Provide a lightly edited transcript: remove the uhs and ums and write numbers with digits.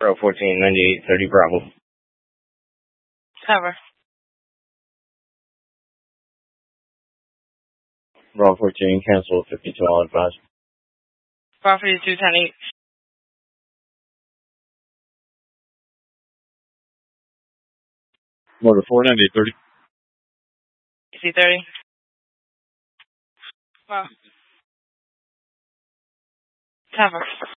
Bravo 14, 9830 Bravo. Cover. Bravo 14, cancel 52, I'll advise. Bravo 52, 10-8. Motor 4, 9830. C30. Well, cover.